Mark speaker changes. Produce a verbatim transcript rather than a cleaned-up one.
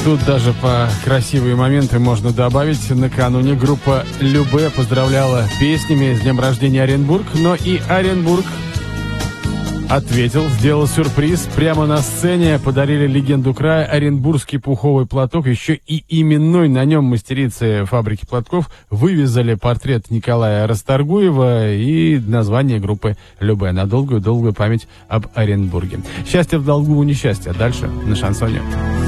Speaker 1: Тут даже по красивые моменты можно добавить. Накануне группа Любэ поздравляла песнями с днем рождения Оренбург, но и Оренбург ответил, сделал сюрприз. Прямо на сцене подарили легенду края оренбургский пуховый платок. Еще и именной на нем мастерицы фабрики платков вывязали портрет Николая Расторгуева и название группы Любэ на долгую-долгую память об Оренбурге. Счастье в долгу, несчастье. Дальше на шансоне.